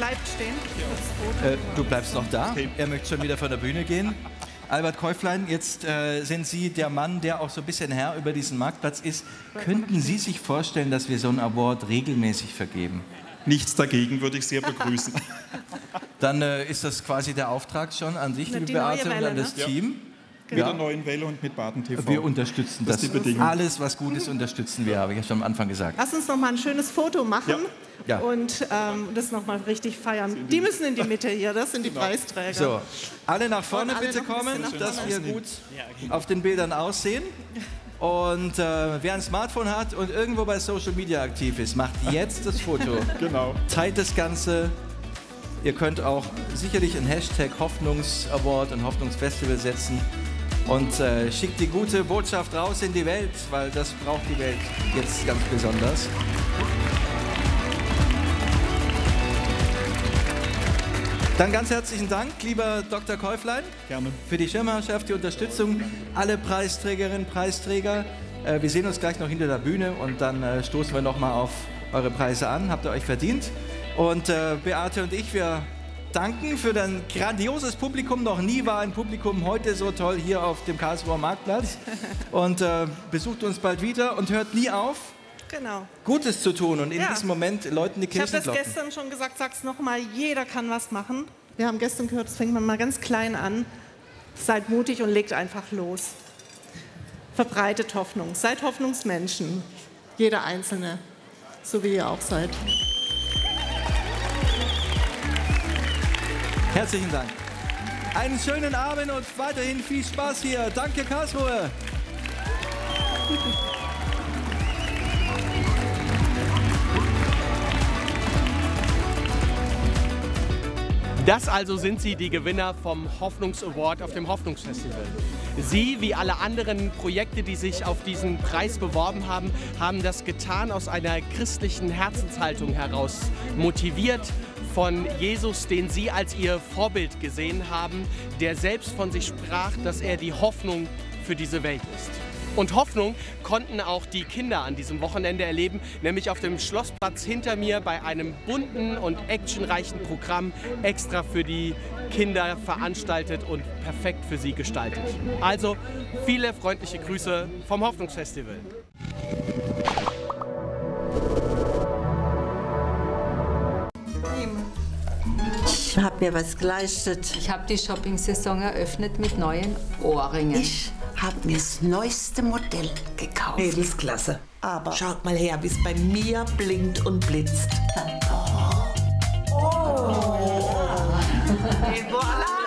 bleibt stehen. Du bleibst noch da. Okay. Er möchte schon wieder von der Bühne gehen. Albert Käuflein, jetzt sind Sie der Mann, der auch so ein bisschen Herr über diesen Marktplatz ist. Könnten Sie sich vorstellen, dass wir so einen Award regelmäßig vergeben? Nichts dagegen, würde ich sehr begrüßen. Dann ist das quasi der Auftrag schon an sich, liebe Die neue Beate, und Welle, an das ne? Team. Mit der neuen Welle und mit Baden TV. Wir unterstützen das. die Bedingung. Alles, was gut ist, unterstützen wir, habe ich ja schon am Anfang gesagt. Lass uns noch mal ein schönes Foto machen Ja. und das noch mal richtig feiern. Die müssen in die Mitte hier, das sind die Preisträger. So, alle nach vorne Und alle bitte noch ein bisschen kommen, nach dass vorne. wir gut auf den Bildern aussehen. Und wer ein Smartphone hat und irgendwo bei Social Media aktiv ist, macht jetzt das Foto. Genau. Teilt das Ganze. Ihr könnt auch sicherlich einen Hashtag Hoffnungsaward und Hoffnungsfestival setzen und schickt die gute Botschaft raus in die Welt, weil das braucht die Welt jetzt ganz besonders. Dann ganz herzlichen Dank, lieber Dr. Käuflein, Gerne. für die Schirmherrschaft, die Unterstützung, alle Preisträgerinnen, Preisträger. Wir sehen uns gleich noch hinter der Bühne und dann stoßen wir noch mal auf eure Preise an. Habt ihr euch verdient. Und Beate und ich, wir danken für dein grandioses Publikum. Noch nie war ein Publikum heute so toll hier auf dem Karlsruher Marktplatz. Und besucht uns bald wieder und hört nie auf, Genau. Gutes zu tun und in Ja. diesem Moment Leuten die Ich habe das Kirchenglocken. gestern schon gesagt, sag's noch mal, jeder kann was machen. Wir haben gestern gehört, das fängt man mal ganz klein an. Seid mutig und legt einfach los. Verbreitet Hoffnung, seid Hoffnungsmenschen. Jeder Einzelne, so wie ihr auch seid. Herzlichen Dank. Einen schönen Abend und weiterhin viel Spaß hier. Danke, Karlsruhe. Das also sind sie, die Gewinner vom Hoffnungs-Award auf dem Hoffnungsfestival. Sie, wie alle anderen Projekte, die sich auf diesen Preis beworben haben, haben das getan aus einer christlichen Herzenshaltung heraus, motiviert von Jesus, den sie als ihr Vorbild gesehen haben, der selbst von sich sprach, dass er die Hoffnung für diese Welt ist. Und Hoffnung konnten auch die Kinder an diesem Wochenende erleben, nämlich auf dem Schlossplatz hinter mir bei einem bunten und actionreichen Programm extra für die Kinder veranstaltet und perfekt für sie gestaltet. Also viele freundliche Grüße vom Hoffnungsfestival. Ich habe mir was geleistet. Ich habe die Shopping-Saison eröffnet mit neuen Ohrringen. Ich habe mir das neueste Modell gekauft. Mädelsklasse. Aber Schaut mal her, wie es bei mir blinkt und blitzt. voilà.